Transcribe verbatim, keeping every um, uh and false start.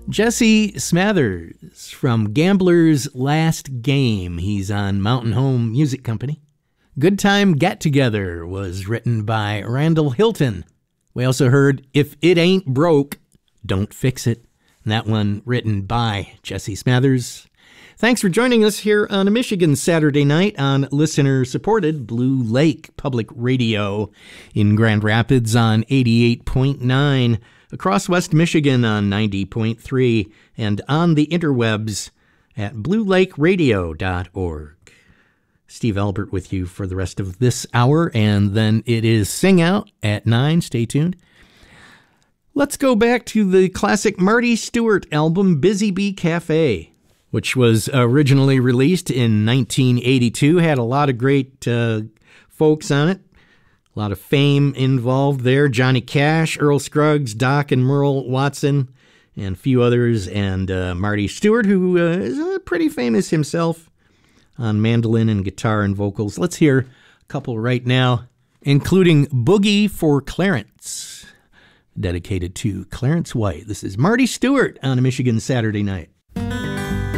Jesse Smathers from Gambler's Last Game. He's on Mountain Home Music Company. Good Time Get Together was written by Randall Hilton. We also heard If It Ain't Broke, Don't Fix It. And that one written by Jesse Smathers. Thanks for joining us here on a Michigan Saturday night on listener-supported Blue Lake Public Radio in Grand Rapids on eighty-eight point nine, across West Michigan on ninety point three, and on the interwebs at blue lake radio dot org. Steve Albert with you for the rest of this hour, and then it is Sing Out at nine. Stay tuned. Let's go back to the classic Marty Stuart album, Busy Bee Cafe, which was originally released in nineteen eighty-two. Had a lot of great uh, folks on it. A lot of fame involved there. Johnny Cash, Earl Scruggs, Doc and Merle Watson, and a few others. And uh, Marty Stuart, who uh, is uh, pretty famous himself on mandolin and guitar and vocals. Let's hear a couple right now, including Boogie for Clarence, dedicated to Clarence White. This is Marty Stuart on a Michigan Saturday Night.